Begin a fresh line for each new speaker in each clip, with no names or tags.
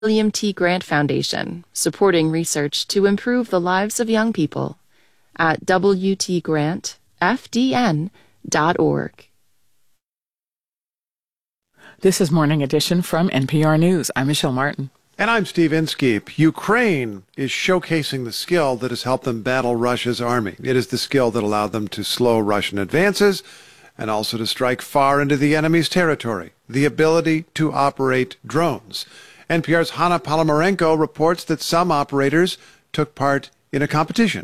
William T. Grant Foundation, supporting research to improve the lives of young people at wtgrantfdn.org.
This is Morning Edition from NPR News. I'm Michelle Martin.
And I'm Steve Inskeep. Ukraine is showcasing the skill that has helped them battle Russia's army. It is the skill that allowed them to slow Russian advances and also to strike far into the enemy's territory. The ability to operate drones. NPR's Hanna Palomarenko reports that some operators took part in a competition.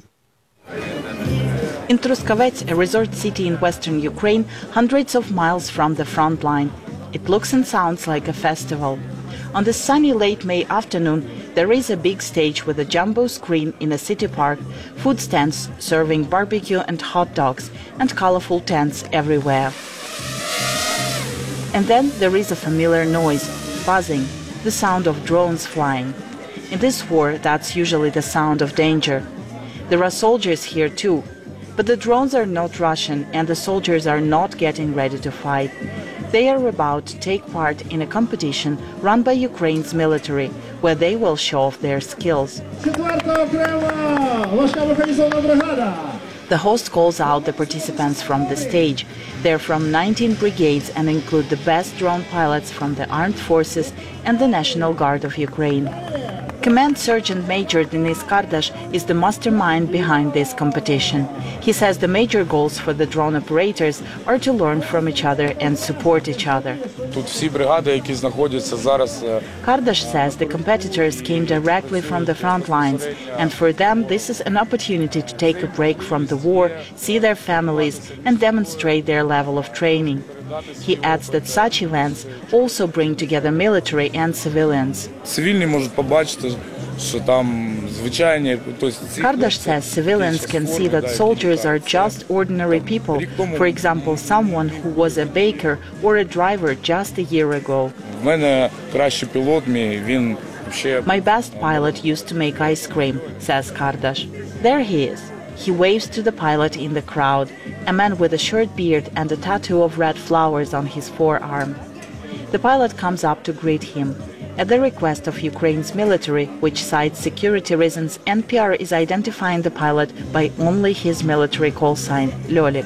In Truskavets, a resort city in western Ukraine, hundreds of miles from the front line. It looks and sounds like a festival. On this sunny late May afternoon, there is a big stage with a jumbo screen in a city park, food stands serving barbecue and hot dogs, and colorful tents everywhere. And then there is a familiar noise, buzzing, the sound of drones flying. In this war, that's usually the sound of danger. There are soldiers here too, but the drones are not Russian and the soldiers are not getting ready to fight. They are about to take part in a competition run by Ukraine's military, where they will show off their skills. The host calls out the participants from the stage. They're from 19 brigades and include the best drone pilots from the armed forces and the National Guard of Ukraine. Command Sergeant Major Denis Kardash is the mastermind behind this competition. He says the major goals for the drone operators are to learn from each other and support each other. Kardash says the competitors came directly from the front lines, and for them this is an opportunity to take a break from the war, see their families, and demonstrate their level of training. He adds that such events also bring together military and civilians. Kardash says civilians can see that soldiers are just ordinary people. For example, someone who was a baker or a driver just a year ago. My best pilot used to make ice cream, says Kardash. There he is. He waves to the pilot in the crowd, a man with a short beard and a tattoo of red flowers on his forearm. The pilot comes up to greet him. At the request of Ukraine's military, which cites security reasons, NPR is identifying the pilot by only his military call sign, Lyolik.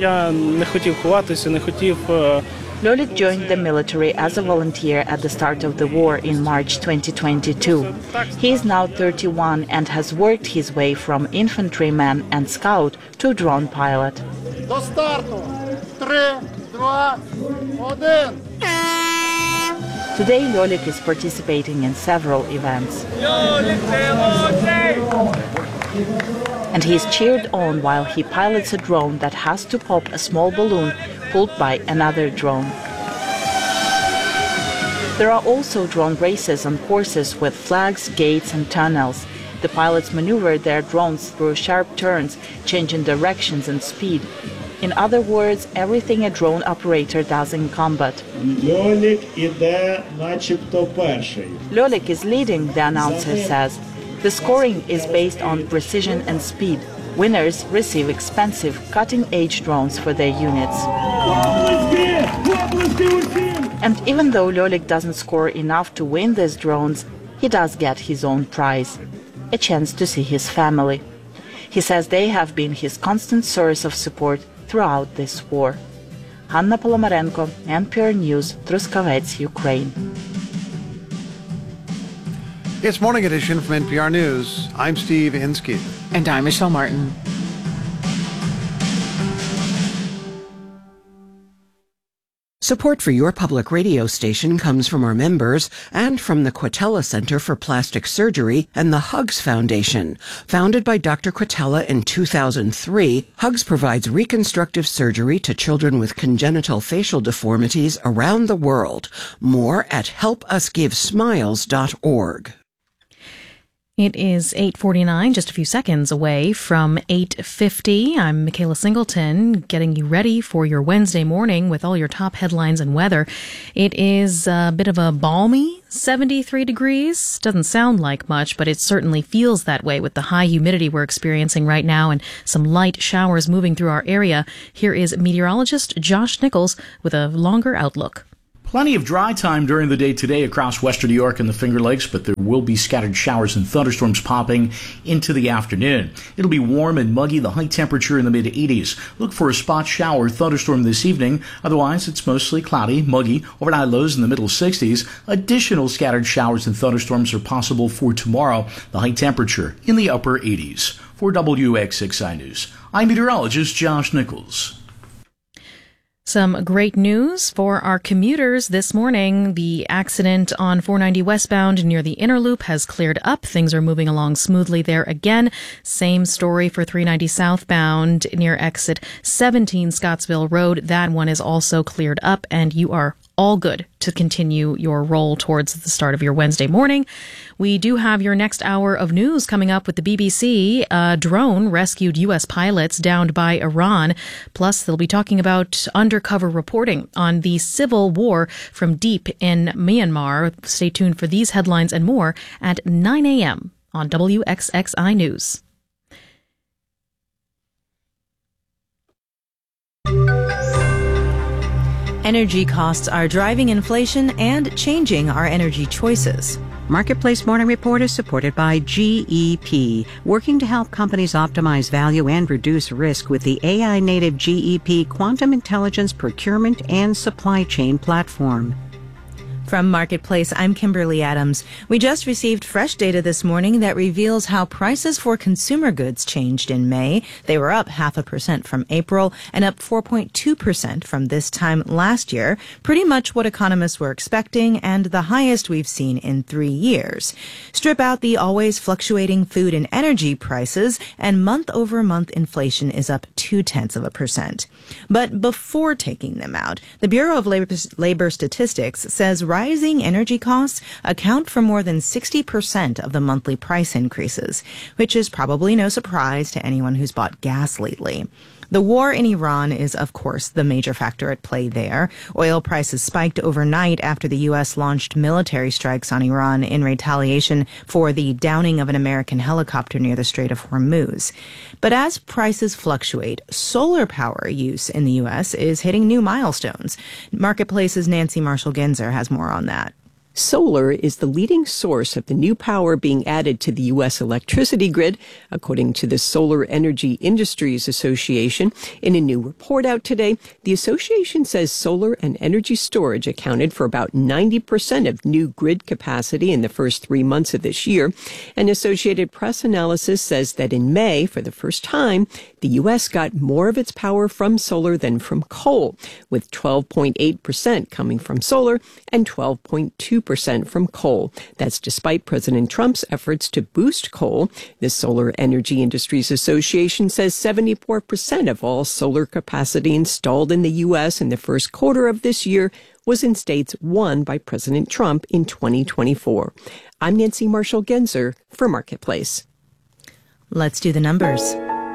Lyolik joined the military as a volunteer at the start of the war in March 2022. He is now 31 and has worked his way from infantryman and scout to drone pilot. Today, Lyolik is participating in several events. And he is cheered on while he pilots a drone that has to pop a small balloon pulled by another drone. There are also drone races on courses with flags, gates and tunnels. The pilots maneuver their drones through sharp turns, changing directions and speed. In other words, everything a drone operator does in combat. Lyolik is leading, the announcer says. The scoring is based on precision and speed. Winners receive expensive, cutting-edge drones for their units. And even though Lyolik doesn't score enough to win these drones, he does get his own prize, a chance to see his family. He says they have been his constant source of support throughout this war. Hanna Palomarenko, NPR News, Truskavets, Ukraine.
It's Morning Edition from NPR News. I'm Steve Inskeep.
And I'm Michelle Martin.
Support for your public radio station comes from our members and from the Quatella Center for Plastic Surgery and the Hugs Foundation. Founded by Dr. Quatella in 2003, Hugs provides reconstructive surgery to children with congenital facial deformities around the world. More at helpusgivesmiles.org.
It is 8:49, just a few seconds away from 8:50. I'm Michaela Singleton, getting you ready for your Wednesday morning with all your top headlines and weather. It is a bit of a balmy 73 degrees. Doesn't sound like much, but it certainly feels that way with the high humidity we're experiencing right now and some light showers moving through our area. Here is meteorologist Josh Nichols with a longer outlook.
Plenty of dry time during the day today across western New York and the Finger Lakes, but there will be scattered showers and thunderstorms popping into the afternoon. It'll be warm and muggy, the high temperature in the mid-80s. Look for a spot shower thunderstorm this evening. Otherwise, it's mostly cloudy, muggy, overnight lows in the middle 60s. Additional scattered showers and thunderstorms are possible for tomorrow. The high temperature in the upper 80s. For WX6i News, I'm meteorologist Josh Nichols.
Some great news for our commuters this morning. The accident on 490 westbound near the Inner Loop has cleared up. Things are moving along smoothly there again. Same story for 390 southbound near exit 17 Scottsville Road. That one is also cleared up, and you are all good to continue your roll towards the start of your Wednesday morning. We do have your next hour of news coming up with the BBC. A drone rescued U.S. pilots downed by Iran. Plus, they'll be talking about undercover reporting on the civil war from deep in Myanmar. Stay tuned for these headlines and more at 9 a.m. on WXXI News.
Energy costs are driving inflation and changing our energy choices.
Marketplace Morning Report is supported by GEP, working to help companies optimize value and reduce risk with the AI-native GEP Quantum Intelligence Procurement and Supply Chain Platform.
From Marketplace, I'm Kimberly Adams. We just received fresh data this morning that reveals how prices for consumer goods changed in May. They were up 0.5% from April and up 4.2% from this time last year. Pretty much what economists were expecting and the highest we've seen in 3 years. Strip out the always fluctuating food and energy prices, and month-over-month inflation is up 0.2%. But before taking them out, the Bureau of Labor Statistics says rising energy costs account for more than 60% of the monthly price increases, which is probably no surprise to anyone who's bought gas lately. The war in Iran is, of course, the major factor at play there. Oil prices spiked overnight after the U.S. launched military strikes on Iran in retaliation for the downing of an American helicopter near the Strait of Hormuz. But as prices fluctuate, solar power use in the U.S. is hitting new milestones. Marketplace's Nancy Marshall-Genzer has more on that.
Solar is the leading source of the new power being added to the U.S. electricity grid, according to the Solar Energy Industries Association. In a new report out today, the association says solar and energy storage accounted for about 90% of new grid capacity in the first 3 months of this year. And Associated Press analysis says that in May, for the first time, the U.S. got more of its power from solar than from coal, with 12.8% coming from solar and 12.2% from coal. That's despite President Trump's efforts to boost coal. The Solar Energy Industries Association says 74% of all solar capacity installed in the U.S. in the first quarter of this year was in states won by President Trump in 2024. I'm Nancy Marshall-Genzer for Marketplace.
Let's do the numbers.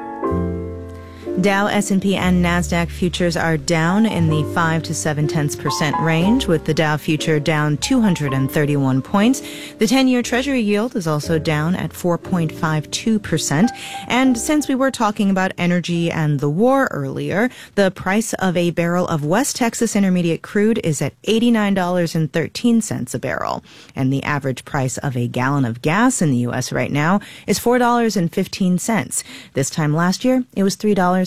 Dow, S&P, and NASDAQ futures are down in the 5 to 0.7% range, with the Dow future down 231 points. The 10-year Treasury yield is also down at 4.52%. And since we were talking about energy and the war earlier, the price of a barrel of West Texas Intermediate crude is at $89.13 a barrel. And the average price of a gallon of gas in the U.S. right now is $4.15. This time last year, it was $3.12.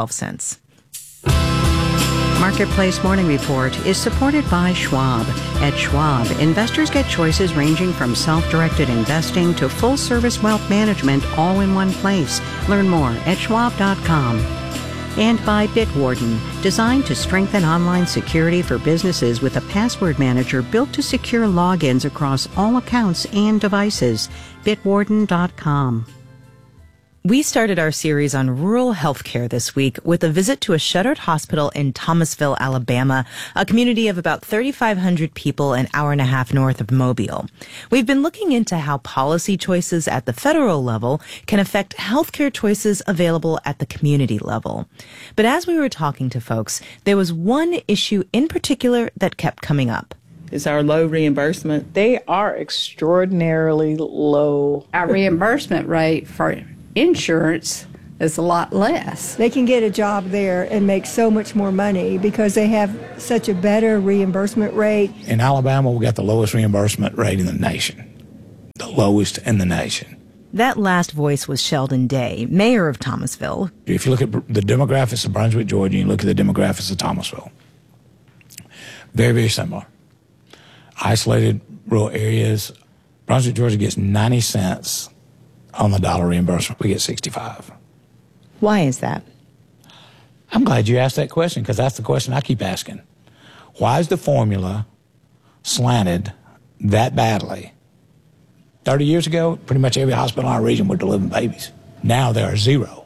Marketplace Morning Report is supported by Schwab. At Schwab, investors get choices ranging from self-directed investing to full-service wealth management all in one place. Learn more at schwab.com. And by Bitwarden, designed to strengthen online security for businesses with a password manager built to secure logins across all accounts and devices. Bitwarden.com.
We started our series on rural healthcare this week with a visit to a shuttered hospital in Thomasville, Alabama, a community of about 3,500 people an hour and a half north of Mobile. We've been looking into how policy choices at the federal level can affect healthcare choices available at the community level. But as we were talking to folks, there was one issue in particular that kept coming up.
Is our low reimbursement.
They are extraordinarily low.
Our reimbursement rate for insurance
is a lot less.
They can get a job there and make so much more money because they have such a better reimbursement rate.
In Alabama, we got the lowest reimbursement rate in the nation. The lowest in the nation.
That last voice was Sheldon Day, mayor of Thomasville.
If you look at the demographics of Brunswick, Georgia, and you look at the demographics of Thomasville, very, very similar. Isolated rural areas. Brunswick, Georgia gets 90 cents on the dollar reimbursement. We get 65.
Why is that?
I'm glad you asked that question because that's the question I keep asking. Why is the formula slanted that badly? 30 years ago, pretty much every hospital in our region were delivering babies. Now there are zero.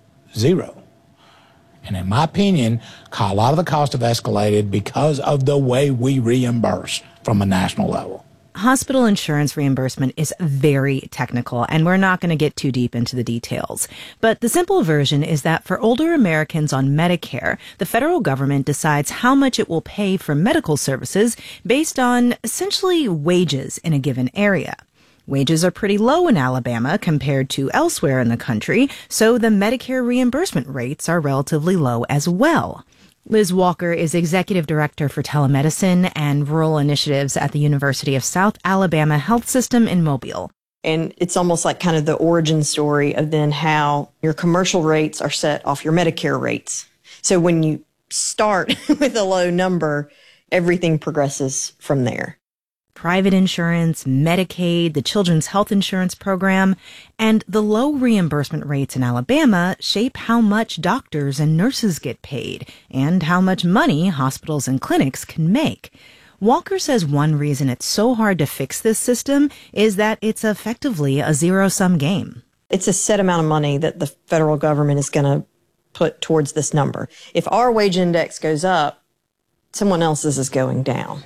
And in my opinion, a lot of the costs have escalated because of the way we reimburse from a national level.
Hospital insurance reimbursement is very technical, and we're not going to get too deep into the details. But the simple version is that for older Americans on Medicare, the federal government decides how much it will pay for medical services based on essentially wages in a given area. Wages are pretty low in Alabama compared to elsewhere in the country, so the Medicare reimbursement rates are relatively low as well. Liz Walker is Executive Director for Telemedicine and Rural Initiatives at the University of South Alabama Health System in Mobile.
And it's almost like kind of the origin story of then how your commercial rates are set off your Medicare rates. So when you start with a low number, everything progresses from there.
Private insurance, Medicaid, the Children's Health Insurance Program, and the low reimbursement rates in Alabama shape how much doctors and nurses get paid and how much money hospitals and clinics can make. Walker says one reason it's so hard to fix this system is that it's effectively a zero-sum game.
It's a set amount of money that the federal government is going to put towards this number. If our wage index goes up, someone else's is going down.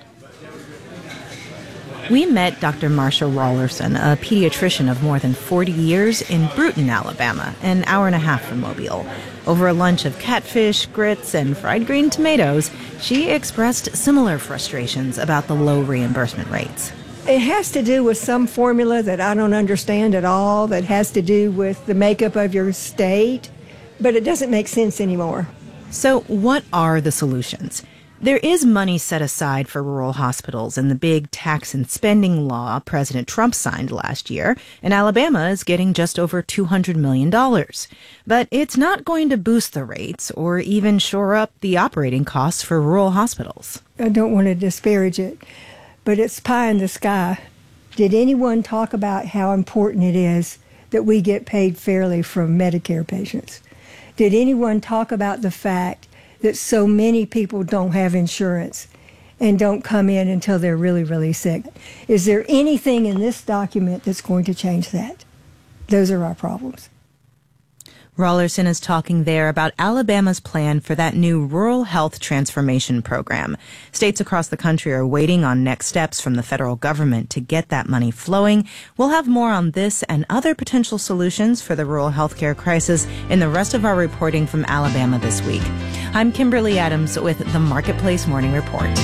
We met Dr. Marsha Rollerson, a pediatrician of more than 40 years in Bruton, Alabama, an hour and a half from Mobile. Over a lunch of catfish, grits, and fried green tomatoes, she expressed similar frustrations about the low reimbursement rates.
It has to do with some formula that I don't understand at all, that has to do with the makeup of your state, but it doesn't make sense anymore.
So what are the solutions? There is money set aside for rural hospitals in the big tax and spending law President Trump signed last year, and Alabama is getting just over $200 million. But it's not going to boost the rates or even shore up the operating costs for rural hospitals.
I don't want to disparage it, but it's pie in the sky. Did anyone talk about how important it is that we get paid fairly from Medicare patients? Did anyone talk about the fact that so many people don't have insurance and don't come in until they're really, really sick? Is there anything in this document that's going to change that? Those are our problems.
Rollerson is talking there about Alabama's plan for that new Rural Health Transformation Program. States across the country are waiting on next steps from the federal government to get that money flowing. We'll have more on this and other potential solutions for the rural healthcare crisis in the rest of our reporting from Alabama this week. I'm Kimberly Adams with the Marketplace Morning Report.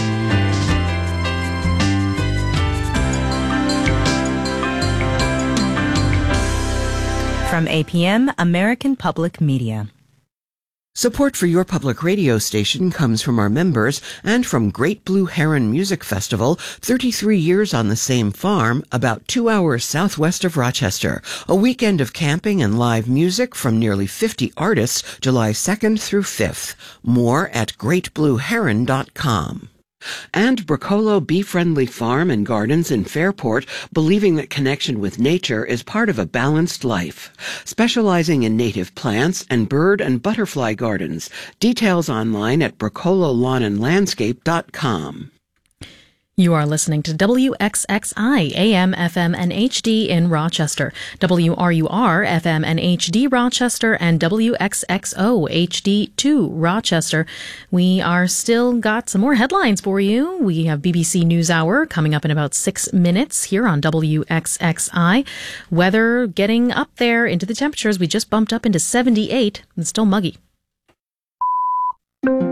From APM, American Public Media.
Support for your public radio station comes from our members and from Great Blue Heron Music Festival, 33 years on the same farm, about 2 hours southwest of Rochester. A weekend of camping and live music from nearly 50 artists, July 2nd through 5th. More at greatblueheron.com. And Bracolo Bee Friendly Farm and Gardens in Fairport, believing that connection with nature is part of a balanced life. Specializing in native plants and bird and butterfly gardens. Details online at bracololawnandlandscape.com.
You are listening to WXXI AM, FM, and HD in Rochester, WRUR FM and HD Rochester, and WXXO HD2 Rochester. We are still got some more headlines for you. We have BBC NewsHour coming up in about 6 minutes here on WXXI. Weather getting up there into the temperatures. We just bumped up into 78 and still muggy.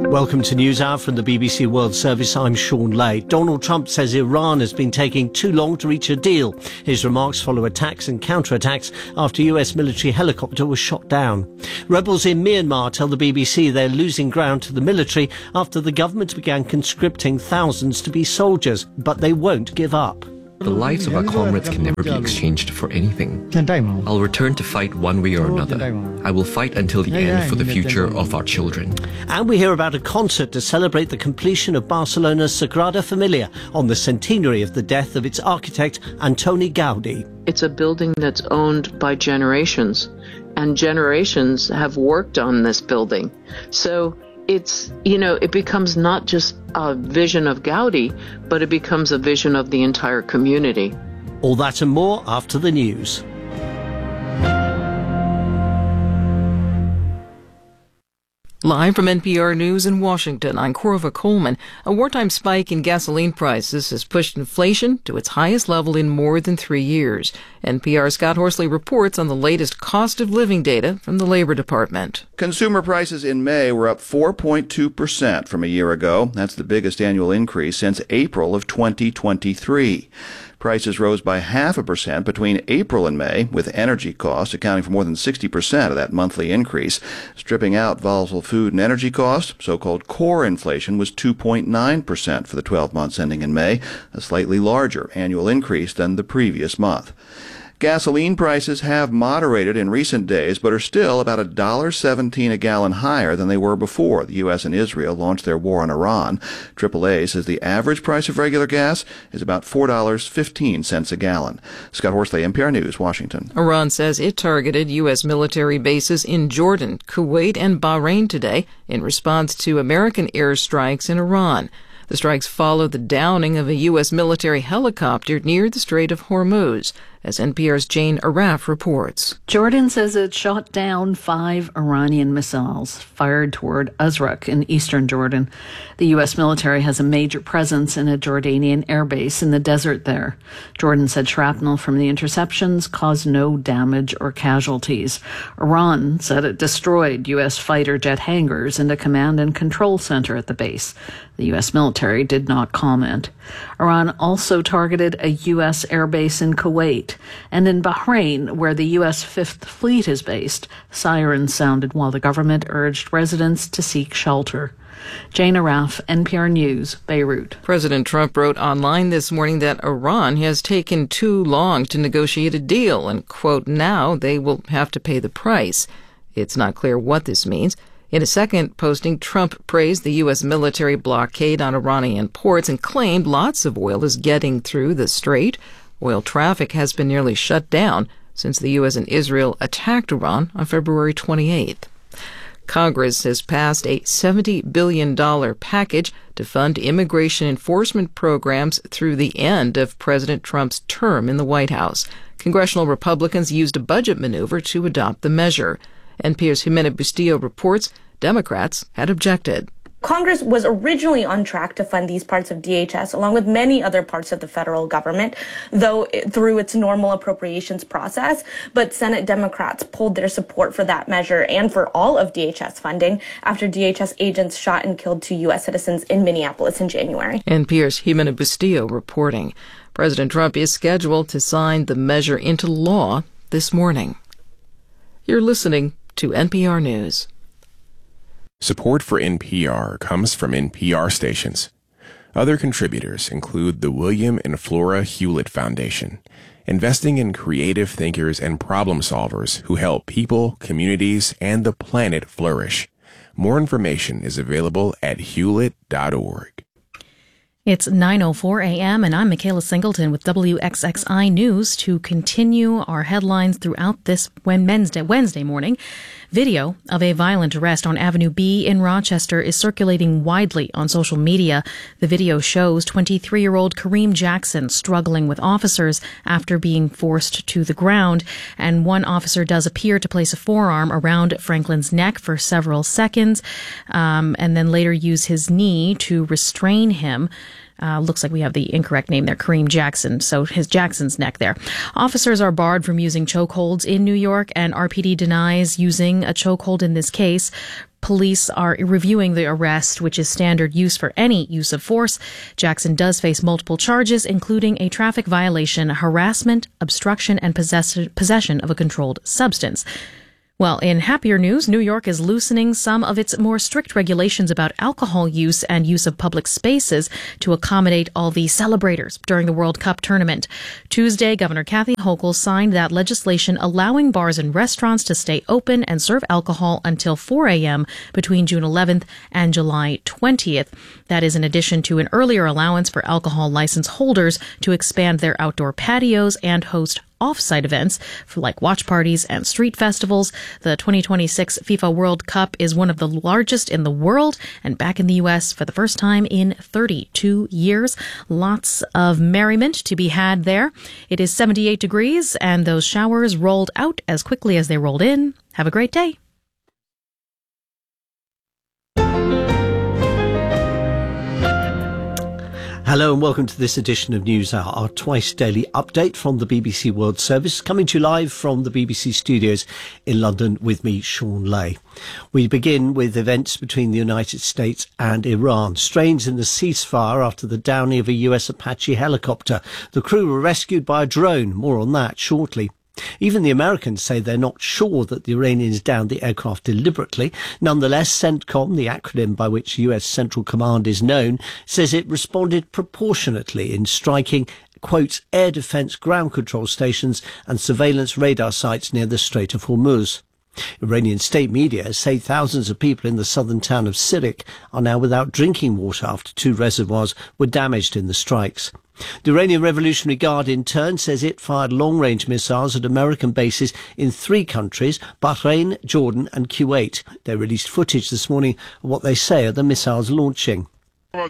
Welcome to NewsHour from the BBC World Service. I'm Sean Lay. Donald Trump says Iran has been taking too long to reach a deal. His remarks follow attacks and counterattacks after a US military helicopter was shot down. Rebels in Myanmar tell the BBC they're losing ground to the military after the government began conscripting thousands to be soldiers, but they won't give up.
The lives of our comrades can never be exchanged for anything. I'll return to fight one way or another. I will fight until the end for the future of our children.
And we hear about a concert to celebrate the completion of Barcelona's Sagrada Familia on the centenary of the death of its architect, Antoni Gaudi.
It's a building that's owned by generations, and generations have worked on this building. So it's, it becomes not just a vision of Gaudi, but it becomes a vision of the entire community.
All that and more after the news.
Live from NPR News in Washington, I'm Corva Coleman. A wartime spike in gasoline prices has pushed inflation to its highest level in more than 3 years. NPR's Scott Horsley reports on the latest cost of living data from the Labor Department.
Consumer prices in May were up 4.2% from a year ago. That's the biggest annual increase since April of 2023. Prices rose by 0.5% between April and May, with energy costs accounting for more than 60% of that monthly increase. Stripping out volatile food and energy costs, so-called core inflation was 2.9% for the 12 months ending in May, a slightly larger annual increase than the previous month. Gasoline prices have moderated in recent days, but are still about $1.17 a gallon higher than they were before the U.S. and Israel launched their war on Iran. AAA says the average price of regular gas is about $4.15 a gallon. Scott Horsley, NPR News, Washington.
Iran says it targeted U.S. military bases in Jordan, Kuwait, and Bahrain today in response to American airstrikes in Iran. The strikes follow the downing of a U.S. military helicopter near the Strait of Hormuz, as NPR's Jane Araf reports.
Jordan says it shot down 5 Iranian missiles fired toward Azraq in eastern Jordan. The U.S. military has a major presence in a Jordanian airbase in the desert there. Jordan said shrapnel from the interceptions caused no damage or casualties. Iran said it destroyed U.S. fighter jet hangars and a command and control center at the base. The U.S. military did not comment. Iran also targeted a U.S. airbase in Kuwait. And in Bahrain, where the U.S. Fifth Fleet is based, sirens sounded while the government urged residents to seek shelter. Jane Araf, NPR News, Beirut.
President Trump wrote online this morning that Iran has taken too long to negotiate a deal and, quote, now they will have to pay the price. It's not clear what this means. In a second posting, Trump praised the U.S. military blockade on Iranian ports and claimed lots of oil is getting through the strait. Oil traffic has been nearly shut down since the U.S. and Israel attacked Iran on February 28th. Congress has passed a $70 billion package to fund immigration enforcement programs through the end of President Trump's term in the White House. Congressional Republicans used a budget maneuver to adopt the measure. NPR's Jimena Bustillo reports Democrats had objected.
Congress was originally on track to fund these parts of DHS, along with many other parts of the federal government, though through its normal appropriations process. But Senate Democrats pulled their support for that measure and for all of DHS funding after DHS agents shot and killed 2 U.S. citizens in Minneapolis in January.
NPR's Jimena Bustillo reporting. President Trump is scheduled to sign the measure into law this morning. You're listening to NPR News.
Support for NPR comes from NPR stations. Other contributors include the William and Flora Hewlett Foundation, investing in creative thinkers and problem solvers who help people, communities, and the planet flourish. More information is available at hewlett.org.
It's 9:04 a.m. and I'm Michaela Singleton with WXXI News to continue our headlines throughout this Wednesday morning. Video of a violent arrest on Avenue B in Rochester is circulating widely on social media. The video shows 23-year-old Kareem Jackson struggling with officers after being forced to the ground, and one officer does appear to place a forearm around Franklin's neck for several seconds, and then later use his knee to restrain him. Looks like we have the incorrect name there, Kareem Jackson, so his Jackson's neck there. Officers are barred from using chokeholds in New York, and RPD denies using a chokehold in this case. police are reviewing the arrest, which is standard use for any use of force. Jackson does face multiple charges, including a traffic violation, harassment, obstruction, and possession of a controlled substance. Well, in happier news, New York is loosening some of its more strict regulations about alcohol use and use of public spaces to accommodate all the celebrators during the World Cup tournament. Tuesday, Governor Kathy Hochul signed that legislation allowing bars and restaurants to stay open and serve alcohol until 4 a.m. between June 11th and July 20th. That is in addition to an earlier allowance for alcohol license holders to expand their outdoor patios and host off-site events for like watch parties and street festivals. The 2026 FIFA World Cup is one of the largest in the world and back in the U.S. for the first time in 32 years. Lots of merriment to be had there. It is 78 degrees and those showers rolled out as quickly as they rolled in. Have a great day.
Hello and welcome to this edition of NewsHour, our twice daily update from the BBC World Service, coming to you live from the BBC studios in London with me, Sean Lay. We begin with events between the United States and Iran. Strains in the ceasefire after the downing of a US Apache helicopter. The crew were rescued by a drone. More on that shortly. Even the Americans say they're not sure that the Iranians downed the aircraft deliberately. Nonetheless, CENTCOM, the acronym by which US Central Command is known, says it responded proportionately in striking, quote, air defence ground control stations and surveillance radar sites near the Strait of Hormuz. Iranian state media say thousands of people in the southern town of Sirik are now without drinking water after 2 reservoirs were damaged in the strikes. The Iranian Revolutionary Guard, in turn, says it fired long-range missiles at American bases in 3 countries, Bahrain, Jordan and Kuwait. They released footage this morning of what they say are the missiles launching. Well,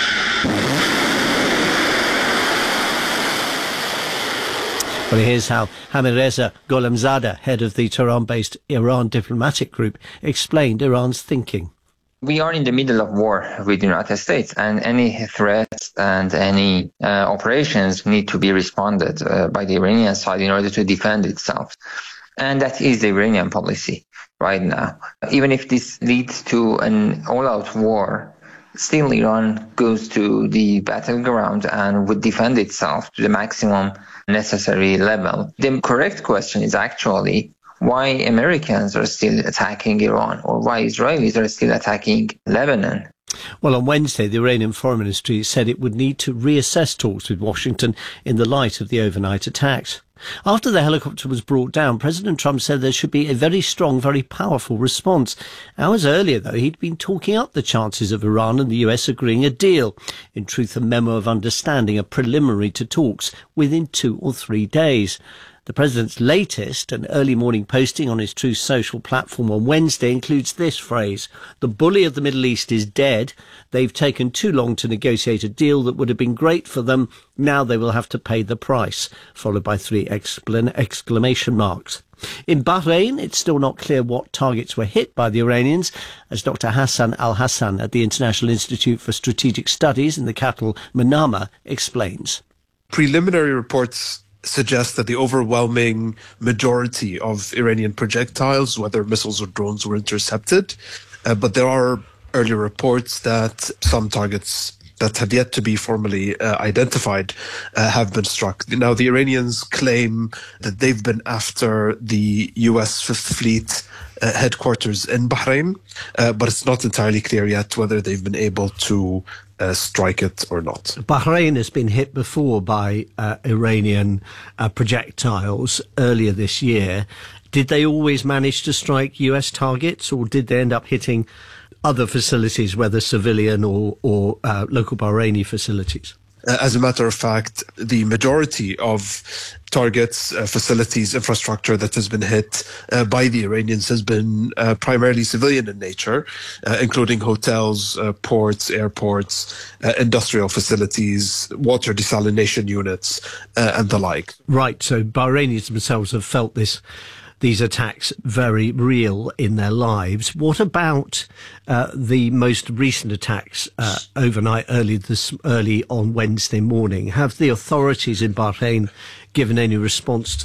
here's how Hamireza Gholamzadeh, head of the Tehran-based Iran diplomatic group, explained Iran's thinking.
We are in the middle of war with the United States, and any threats and any operations need to be responded by the Iranian side in order to defend itself. And that is the Iranian policy right now. Even if this leads to an all-out war, still Iran goes to the battleground and would defend itself to the maximum necessary level. The correct question is actually why Americans are still attacking Iran, or why Israelis are still attacking Lebanon.
Well, on Wednesday, the Iranian Foreign Ministry said it would need to reassess talks with Washington in the light of the overnight attacks. After the helicopter was brought down, President Trump said there should be a very strong, very powerful response. Hours earlier, though, he'd been talking up the chances of Iran and the US agreeing a deal. In truth, a memo of understanding, a preliminary to talks, within 2 or 3 days. The president's latest, an early morning posting on his Truth Social platform on Wednesday, includes this phrase: the bully of the Middle East is dead. They've taken too long to negotiate a deal that would have been great for them. Now they will have to pay the price, followed by 3 exclamation marks. In Bahrain, it's still not clear what targets were hit by the Iranians, as Dr. Hassan Al-Hassan at the International Institute for Strategic Studies in the capital, Manama, explains.
Preliminary reports suggest that the overwhelming majority of Iranian projectiles, whether missiles or drones, were intercepted. But there are earlier reports that some targets that have yet to be formally identified have been struck. Now, the Iranians claim that they've been after the US Fifth Fleet headquarters in Bahrain, but it's not entirely clear yet whether they've been able to strike it or not.
Bahrain has been hit before by Iranian projectiles earlier this year. Did they always manage to strike US targets, or did they end up hitting other facilities, whether civilian or local Bahraini facilities?
As a matter of fact, the majority of targets, facilities, infrastructure that has been hit by the Iranians has been primarily civilian in nature, including hotels, ports, airports, industrial facilities, water desalination units, and the like.
Right, so Bahrainis themselves have felt these attacks very real in their lives. What about the most recent attacks overnight, early on Wednesday morning? Have the authorities in Bahrain given any response to them?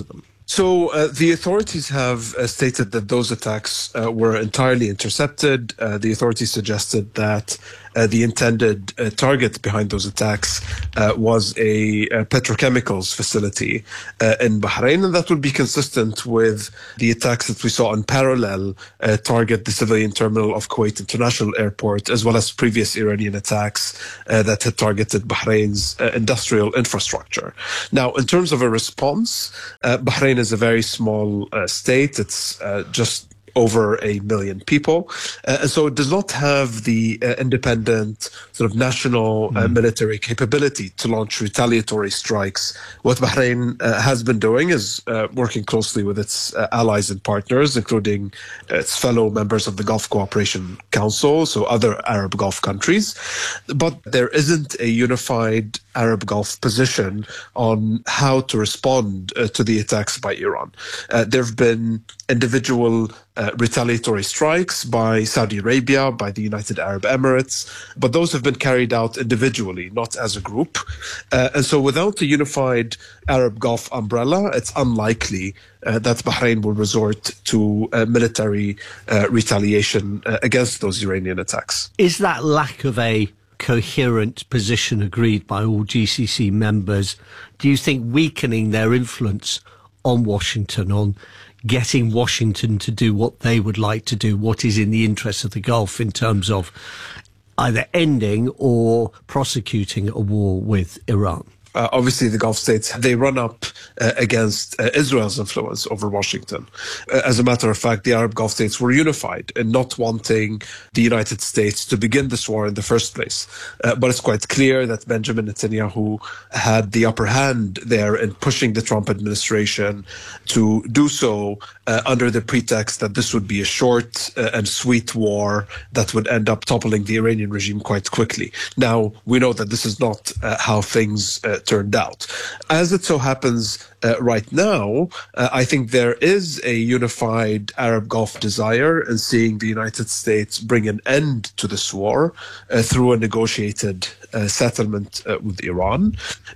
So the authorities have stated that those attacks were entirely intercepted. The authorities suggested that the intended target behind those attacks was a petrochemicals facility in Bahrain, and that would be consistent with the attacks that we saw in parallel target the civilian terminal of Kuwait International Airport, as well as previous Iranian attacks that had targeted Bahrain's industrial infrastructure. Now, in terms of a response, Bahrain is a very small state. It's just over 1 million people. And so it does not have the independent sort of national military capability to launch retaliatory strikes. What Bahrain has been doing is working closely with its allies and partners, including its fellow members of the Gulf Cooperation Council, so other Arab Gulf countries. But there isn't a unified Arab Gulf position on how to respond to the attacks by Iran. There have been individual retaliatory strikes by Saudi Arabia, by the United Arab Emirates, but those have been carried out individually, not as a group. And so without a unified Arab Gulf umbrella, it's unlikely that Bahrain will resort to military retaliation against those Iranian attacks.
Is that lack of a coherent position agreed by all GCC members, do you think, weakening their influence on Washington, on getting Washington to do what they would like to do, what is in the interest of the Gulf in terms of either ending or prosecuting a war with Iran?
Obviously, the Gulf states, they run up against Israel's influence over Washington. As a matter of fact, the Arab Gulf states were unified in not wanting the United States to begin this war in the first place. But it's quite clear that Benjamin Netanyahu had the upper hand there in pushing the Trump administration to do so under the pretext that this would be a short and sweet war that would end up toppling the Iranian regime quite quickly. Now, we know that this is not how things turned out. As it so happens right now, I think there is a unified Arab Gulf desire in seeing the United States bring an end to this war through a negotiated settlement with Iran.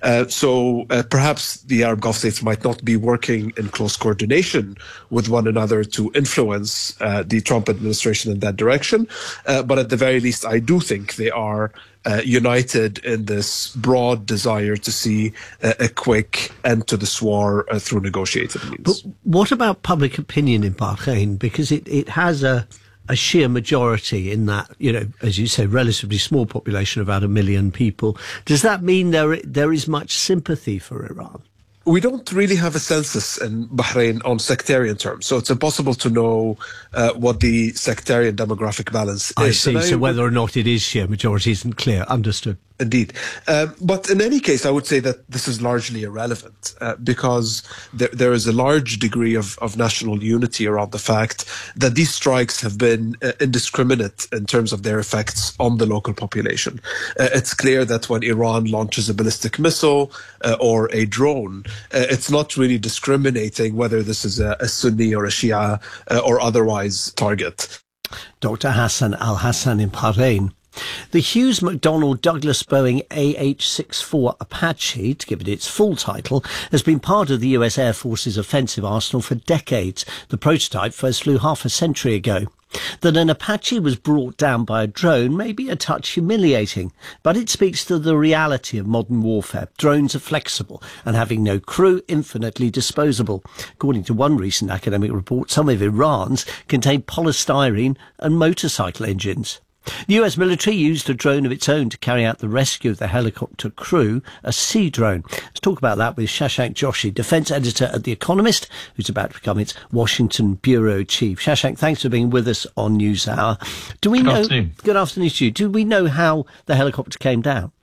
So perhaps the Arab Gulf states might not be working in close coordination with one another to influence the Trump administration in that direction. But at the very least, I do think they are united in this broad desire to see a quick end to this war through negotiated means.
But what about public opinion in Bahrain? Because it has a sheer majority in that, you know, as you say, relatively small population of about 1 million people. Does that mean there is much sympathy for Iran?
We don't really have a census in Bahrain on sectarian terms, so it's impossible to know what the sectarian demographic balance is.
I see, so whether or not it is sheer majority isn't clear. Understood.
Indeed. But in any case, I would say that this is largely irrelevant because there is a large degree of national unity around the fact that these strikes have been indiscriminate in terms of their effects on the local population. It's clear that when Iran launches a ballistic missile or a drone, it's not really discriminating whether this is a Sunni or a Shia or otherwise target.
Dr. Hassan Al-Hassan in Bahrain. The Hughes McDonnell Douglas Boeing AH-64 Apache, to give it its full title, has been part of the US Air Force's offensive arsenal for decades. The prototype first flew half a century ago. That an Apache was brought down by a drone may be a touch humiliating, but it speaks to the reality of modern warfare. Drones are flexible and, having no crew, infinitely disposable. According to one recent academic report, some of Iran's contained polystyrene and motorcycle engines. The US military used a drone of its own to carry out the rescue of the helicopter crew, a sea drone. Let's talk about that with Shashank Joshi, defence editor at The Economist, who's about to become its Washington bureau chief. Shashank, thanks for being with us on NewsHour. Good afternoon to you. Do we know how the helicopter came down?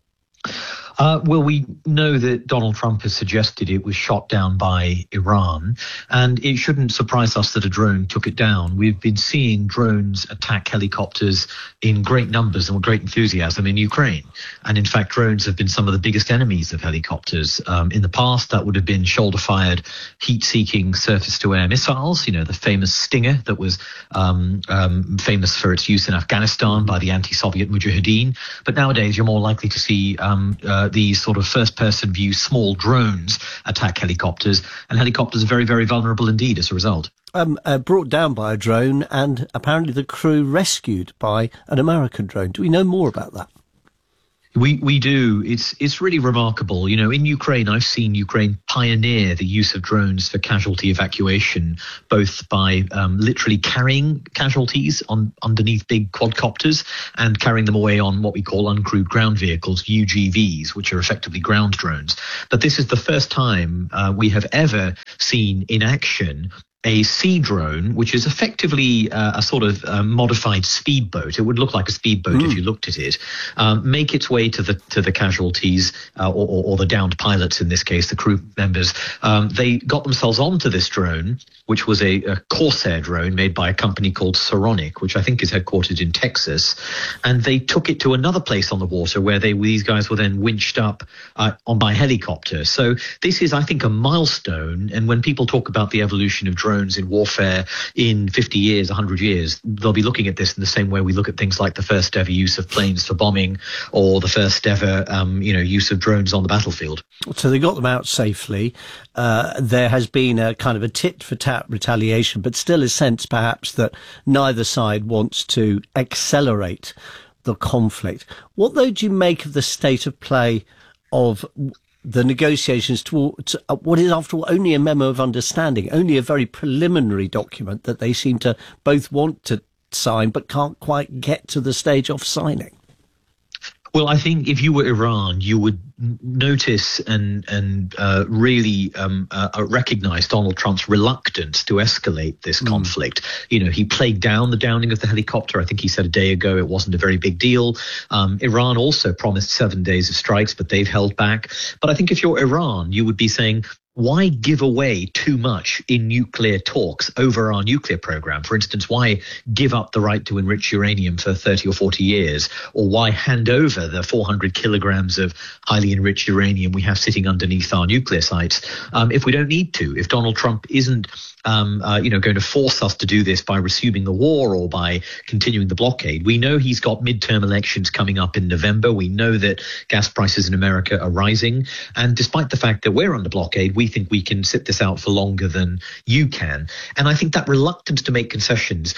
Well, we know that Donald Trump has suggested it was shot down by Iran, and it shouldn't surprise us that a drone took it down. We've been seeing drones attack helicopters in great numbers and with great enthusiasm in Ukraine. And in fact, drones have been some of the biggest enemies of helicopters. In the past, that would have been shoulder-fired, heat-seeking surface-to-air missiles, you know, the famous Stinger that was famous for its use in Afghanistan by the anti-Soviet Mujahideen. But nowadays, you're more likely to see these sort of first-person view small drones attack helicopters, and helicopters are very, very vulnerable indeed as a result.
Brought down by a drone, and apparently the crew rescued by an American drone. Do we know more about that?
We do. It's really remarkable. You know, in Ukraine, I've seen Ukraine pioneer the use of drones for casualty evacuation, both by literally carrying casualties underneath big quadcopters and carrying them away on what we call uncrewed ground vehicles, UGVs, which are effectively ground drones. But this is the first time we have ever seen in action a sea drone, which is effectively a sort of modified speedboat. It would look like a speedboat if you looked at it. Make its way to the casualties or the downed pilots in this case, the crew members. They got themselves onto this drone, which was a Corsair drone made by a company called Saronic, which I think is headquartered in Texas, and they took it to another place on the water where these guys were then winched up by helicopter. So this is, I think, a milestone. And when people talk about the evolution of drones in warfare in 50 years, 100 years, they'll be looking at this in the same way we look at things like the first ever use of planes for bombing or the first ever, use of drones on the battlefield.
So they got them out safely. There has been a kind of a tit-for-tat retaliation, but still a sense perhaps that neither side wants to accelerate the conflict. What, though, do you make of the state of play of the negotiations towards what is, after all, only a memo of understanding, only a very preliminary document that they seem to both want to sign but can't quite get to the stage of signing?
Well, I think if you were Iran, you would notice and really recognize Donald Trump's reluctance to escalate this conflict. You know, he played down the downing of the helicopter. I think he said a day ago it wasn't a very big deal. Iran also promised 7 days of strikes, but they've held back. But I think if you're Iran, you would be saying, why give away too much in nuclear talks over our nuclear program? For instance, why give up the right to enrich uranium for 30 or 40 years? Or why hand over the 400 kilograms of highly enriched uranium we have sitting underneath our nuclear sites if we don't need to? If Donald Trump isn't going to force us to do this by resuming the war or by continuing the blockade. We know he's got midterm elections coming up in November. We know that gas prices in America are rising. And despite the fact that we're under blockade, we think we can sit this out for longer than you can. And I think that reluctance to make concessions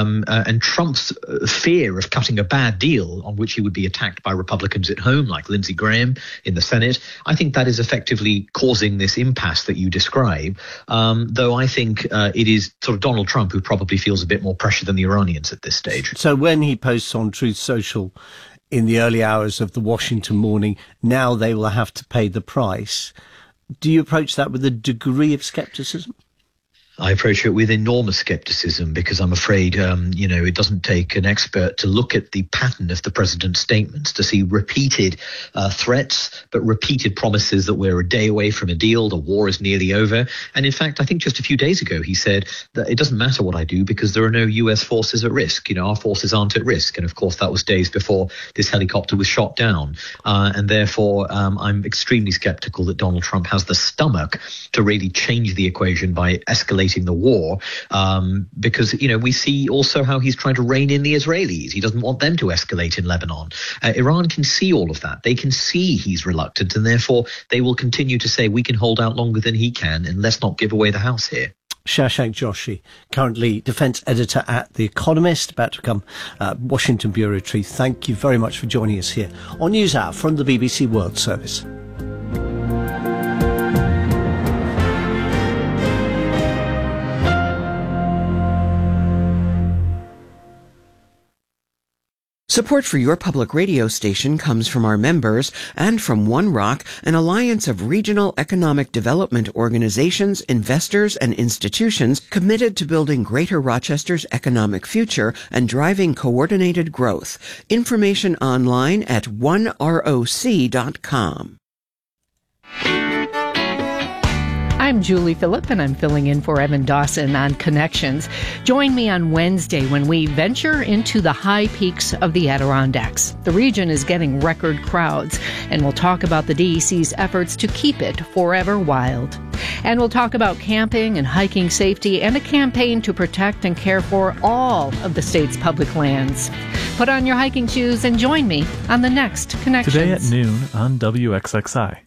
and Trump's fear of cutting a bad deal on which he would be attacked by Republicans at home, like Lindsey Graham in the Senate, I think that is effectively causing this impasse that you describe, though I think it is sort of Donald Trump who probably feels a bit more pressure than the Iranians at this stage.
So when he posts on Truth Social in the early hours of the Washington morning, now they will have to pay the price, do you approach that with a degree of skepticism?
I approach it with enormous skepticism because I'm afraid, it doesn't take an expert to look at the pattern of the president's statements to see repeated threats, but repeated promises that we're a day away from a deal, the war is nearly over. And in fact, I think just a few days ago, he said that it doesn't matter what I do because there are no U.S. forces at risk. You know, our forces aren't at risk. And of course, that was days before this helicopter was shot down. And therefore, I'm extremely skeptical that Donald Trump has the stomach to really change the equation by escalating the war, because, we see also how he's trying to rein in the Israelis. He doesn't want them to escalate in Lebanon. Iran can see all of that. They can see he's reluctant, and therefore they will continue to say we can hold out longer than he can, and let's not give away the house here.
Shashank Joshi, currently defence editor at The Economist, about to become Washington Bureau Chief. Thank you very much for joining us here on NewsHour from the BBC World Service.
Support for your public radio station comes from our members and from One Rock, an alliance of regional economic development organizations, investors, and institutions committed to building Greater Rochester's economic future and driving coordinated growth. Information online at oneroc.com.
I'm Julie Phillip, and I'm filling in for Evan Dawson on Connections. Join me on Wednesday when we venture into the high peaks of the Adirondacks. The region is getting record crowds, and we'll talk about the DEC's efforts to keep it forever wild. And we'll talk about camping and hiking safety and a campaign to protect and care for all of the state's public lands. Put on your hiking shoes and join me on the next Connections.
Today at noon on WXXI.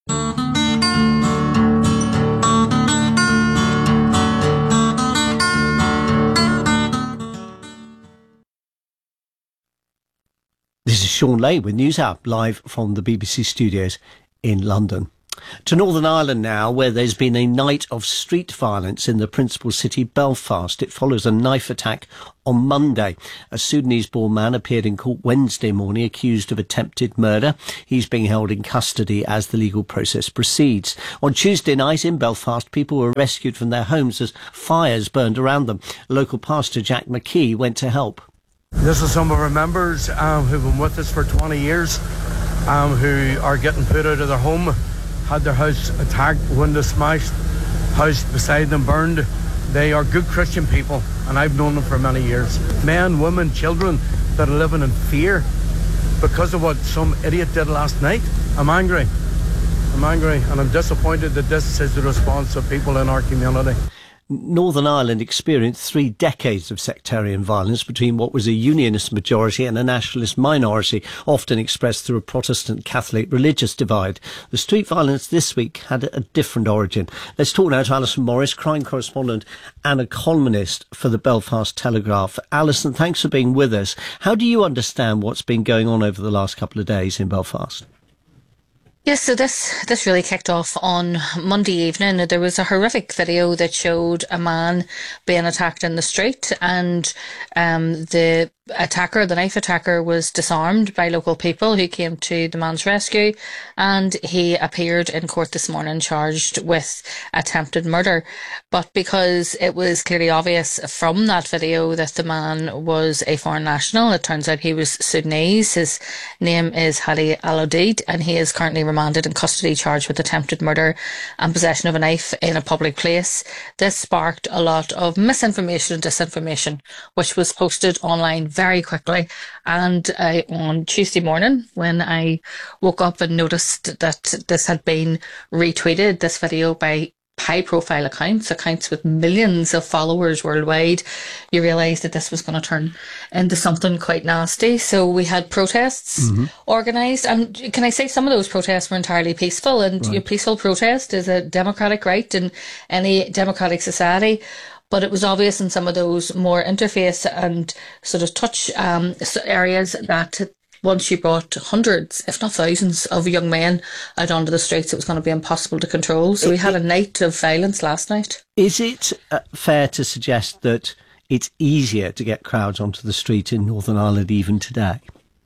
This is Sean Lay with NewsHour, live from the BBC studios in London. To Northern Ireland now, where there's been a night of street violence in the principal city, Belfast. It follows a knife attack on Monday. A Sudanese-born man appeared in court Wednesday morning accused of attempted murder. He's being held in custody as the legal process proceeds. On Tuesday night in Belfast, people were rescued from their homes as fires burned around them. Local pastor Jack McKee went to help.
This is some of our members who've been with us for 20 years, who are getting put out of their home, had their house attacked, windows smashed, house beside them burned. They are good Christian people, and I've known them for many years. Men, women, children that are living in fear because of what some idiot did last night. I'm angry, and I'm disappointed that this is the response of people in our community.
Northern Ireland experienced 3 decades of sectarian violence between what was a unionist majority and a nationalist minority, often expressed through a Protestant-Catholic religious divide. The street violence this week had a different origin. Let's talk now to Alison Morris, crime correspondent and a columnist for the Belfast Telegraph. Alison, thanks for being with us. How do you understand what's been going on over the last couple of days in Belfast?
Yes, so this really kicked off on Monday evening. There was a horrific video that showed a man being attacked in the street, and the knife attacker was disarmed by local people who came to the man's rescue, and he appeared in court this morning charged with attempted murder. But because it was clearly obvious from that video that the man was a foreign national, it turns out he was Sudanese. His name is Hadi Al-Odid, and he is currently remanded in custody charged with attempted murder and possession of a knife in a public place. This sparked a lot of misinformation and disinformation, which was posted online very quickly. And on Tuesday morning, when I woke up and noticed that this had been retweeted, this video by high-profile accounts with millions of followers worldwide, you realise that this was going to turn into something quite nasty. So we had protests organised, and can I say some of those protests were entirely peaceful, and right. Peaceful protest is a democratic right in any democratic society. But it was obvious in some of those more interface and sort of touch areas that once you brought hundreds, if not thousands, of young men out onto the streets, it was going to be impossible to control. So we had a night of violence last night.
Is it fair to suggest that it's easier to get crowds onto the street in Northern Ireland even today?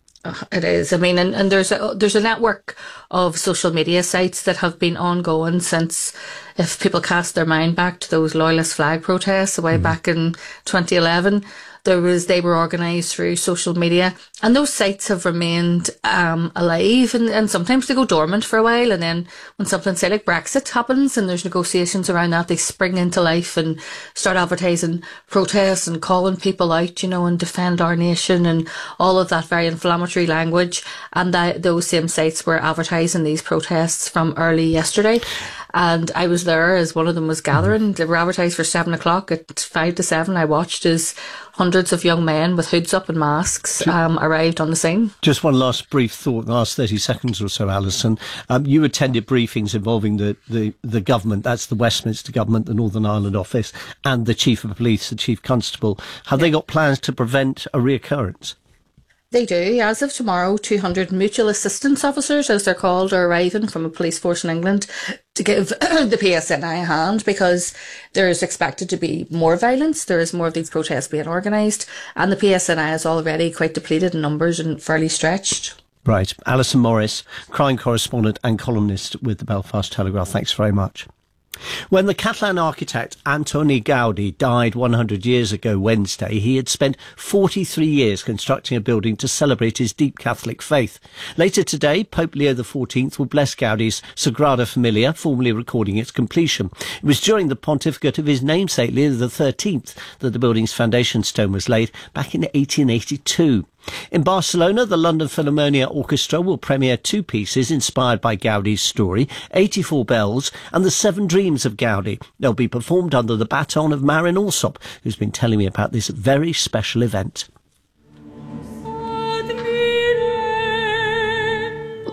It is. I mean, and there's a network of social media sites that have been ongoing since, if people cast their mind back to those loyalist flag protests way back in 2011, they were organised through social media, and those sites have remained alive, and sometimes they go dormant for a while, and then when something, say like Brexit happens and there's negotiations around that, they spring into life and start advertising protests and calling people out, and defend our nation and all of that very inflammatory language. And those same sites were advertising these protests from early yesterday. And I was there as one of them was gathering. They were advertised for 7 o'clock. At 5 to 7, I watched as hundreds of young men with hoods up and masks arrived on the scene.
Just one last brief thought, the last 30 seconds or so, Alison. You attended briefings involving the government, that's the Westminster government, the Northern Ireland office, and the Chief of Police, the Chief Constable. Have they got plans to prevent a reoccurrence?
They do. As of tomorrow, 200 mutual assistance officers, as they're called, are arriving from a police force in England to give the PSNI a hand, because there is expected to be more violence. There is more of these protests being organised, and the PSNI is already quite depleted in numbers and fairly stretched.
Right. Alison Morris, crime correspondent and columnist with the Belfast Telegraph. Thanks very much. When the Catalan architect Antoni Gaudi died 100 years ago Wednesday, he had spent 43 years constructing a building to celebrate his deep Catholic faith. Later today, Pope Leo XIV will bless Gaudi's Sagrada Familia, formally recording its completion. It was during the pontificate of his namesake, Leo XIII, that the building's foundation stone was laid back in 1882. In Barcelona, the London Philharmonia Orchestra will premiere 2 pieces inspired by Gaudi's story, 84 Bells and The 7 Dreams of Gaudi. They'll be performed under the baton of Marin Alsop, who's been telling me about this very special event.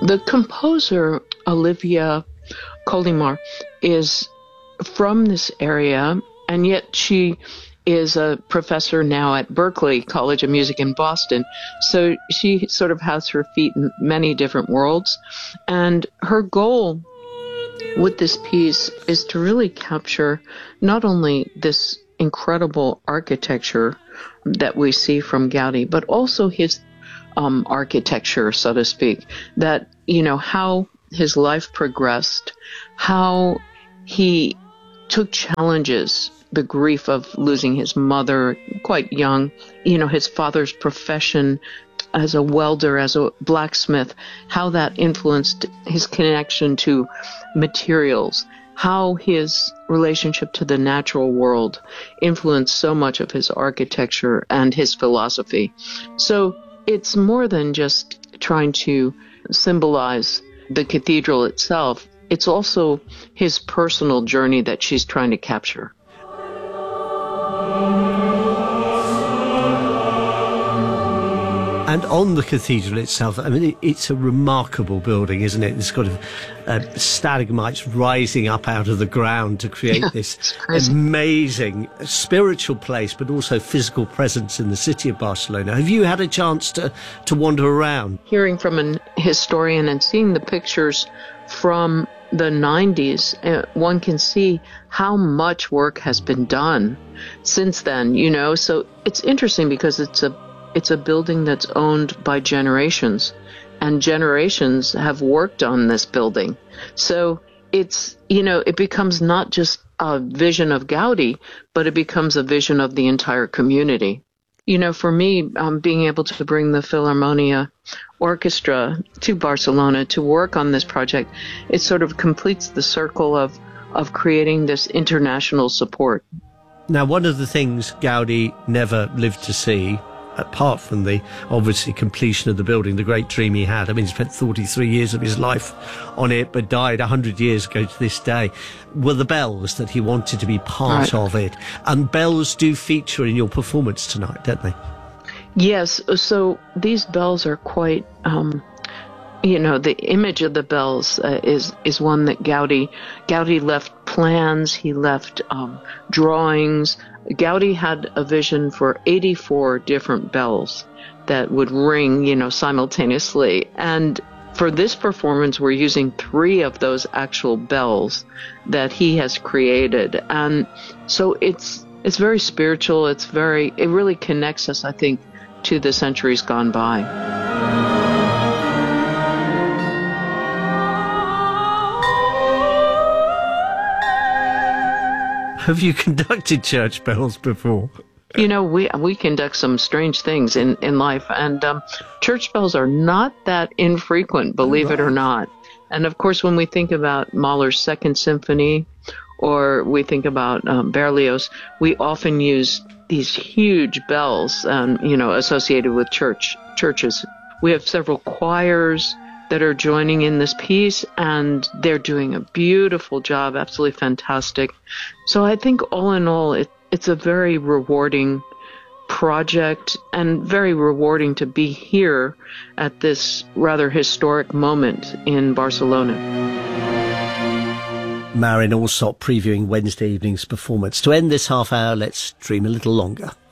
The composer, Olivia Colimar, is from this area, and yet she is a professor now at Berklee College of Music in Boston. So she sort of has her feet in many different worlds. And her goal with this piece is to really capture not only this incredible architecture that we see from Gaudi, but also his architecture, so to speak, that, how his life progressed, how he took challenges, the grief of losing his mother quite young, his father's profession as a welder, as a blacksmith, how that influenced his connection to materials, how his relationship to the natural world influenced so much of his architecture and his philosophy. So it's more than just trying to symbolize the cathedral itself. It's also his personal journey that she's trying to capture.
And on the cathedral itself, I mean, it's a remarkable building, isn't it? It's got stalagmites rising up out of the ground to create this amazing spiritual place, but also physical presence in the city of Barcelona. Have you had a chance to wander around?
Hearing from an historian and seeing the pictures from the 90s, one can see how much work has been done since then, So it's interesting because it's a building that's owned by generations, and generations have worked on this building. So it's, it becomes not just a vision of Gaudi, but it becomes a vision of the entire community. For me, being able to bring the Philharmonia Orchestra to Barcelona to work on this project, it sort of completes the circle of creating this international support.
Now, one of the things Gaudi never lived to see, apart from the obviously completion of the building, the great dream he had. I mean, he spent 43 years of his life on it, but died 100 years ago to this day, were the bells that he wanted to be part of it. And bells do feature in your performance tonight, don't they? Yes. So these bells are quite, the image of the bells is one that Gaudi left plans, he left drawings. Gaudi had a vision for 84 different bells that would ring, simultaneously. And for this performance, we're using 3 of those actual bells that he has created. And so it's very spiritual. It really connects us, I think, to the centuries gone by. Have you conducted church bells before? We conduct some strange things in life, and church bells are not that infrequent, believe it or not. And of course, when we think about Mahler's Second Symphony, or we think about Berlioz, we often use these huge bells, associated with churches. We have several choirs that are joining in this piece, and they're doing a beautiful job, absolutely fantastic. So I think all in all, it's a very rewarding project and very rewarding to be here at this rather historic moment in Barcelona. Marin Alsop previewing Wednesday evening's performance. To end this half hour, let's dream a little longer.